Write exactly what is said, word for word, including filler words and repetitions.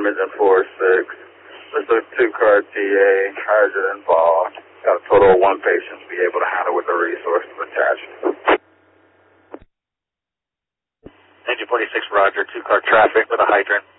engine four six. This is a two-car T A, hydrant involved. Got a total of one patient to be able to handle with the resources attached. Engine forty-six, roger, two-car traffic with a hydrant.